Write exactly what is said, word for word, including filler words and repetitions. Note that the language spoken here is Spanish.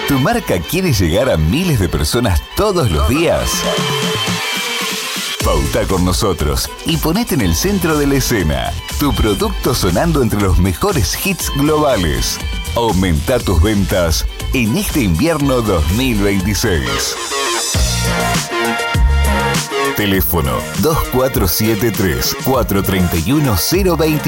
¿Tu marca quiere llegar a miles de personas todos los días? Pauta con nosotros y ponete en el centro de la escena. Tu producto sonando entre los mejores hits globales. Aumenta tus ventas en este invierno dos mil veintiséis. Teléfono dos cuatro siete tres, cuatro tres uno, cero dos